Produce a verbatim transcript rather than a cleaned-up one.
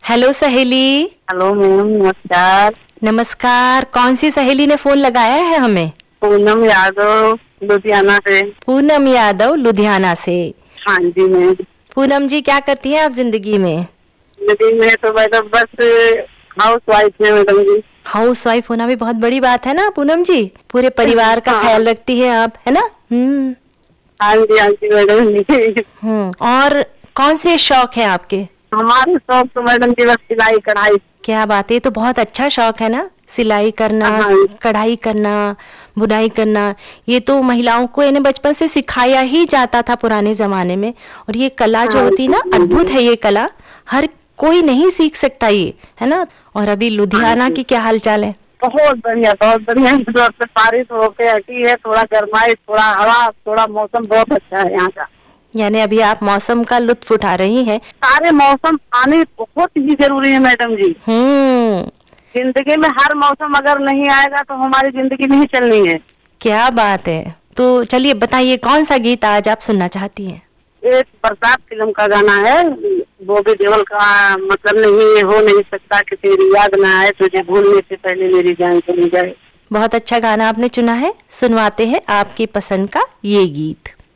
Hello सहेली। Hello ma'am, नमस्कार। नमस्कार। कौन सी सहेली ने फोन लगाया है हमें? पूनम यादव, लुधियाना से। पूनम यादव, लुधियाना से। हाँ जी मैम। पूनम जी, क्या करती हैं आप जिंदगी में? जिंदगी में तो मैडम बस हाउस वाइफ है मैडम जी। हाउस वाइफ होना भी बहुत बड़ी बात है ना पूनम जी। पूरे परिवार का हाँ। ख्याल रखती है आप, है ना? हम्म हाँ जी, हाँ जी मैडम जी। हम्म और कौन से शौक है आपके? हमारे शौक तो मैडम जी बस सिलाई कढ़ाई। क्या बात है, ये तो बहुत अच्छा शौक है ना, सिलाई करना, हाँ। कढ़ाई करना, बुनाई करना। ये तो महिलाओं को इन्हें बचपन से सिखाया ही जाता था पुराने जमाने में। और ये कला जो हाँ होती है ना, अद्भुत है ये कला। हर कोई नहीं सीख सकता ये, है ना? और अभी लुधियाना की क्या हाल चाल है? बहुत बढ़िया, बहुत बढ़िया। जोर से बारिश होके हटी है, थोड़ा गर्माई, थोड़ा हवा, थोड़ा मौसम बहुत अच्छा है यहाँ का। यानी अभी आप मौसम का लुत्फ उठा रही हैं। सारे मौसम आने बहुत ही जरूरी है मैडम जी। हम्म जिंदगी में हर मौसम अगर नहीं आएगा तो हमारी जिंदगी नहीं चलनी है। क्या बात है। तो चलिए बताइए, कौन सा गीत आज आप सुनना चाहती हैं? एक बरसात फिल्म का गाना है, बॉबी देओल का। मतलब नहीं, ये हो नहीं सकता कि तेरी याद ना आए, तुझे भूलने से पहले मेरी जान चली जाए। बहुत अच्छा गाना आपने चुना है, सुनवाते हैं आपकी पसंद का ये गीत।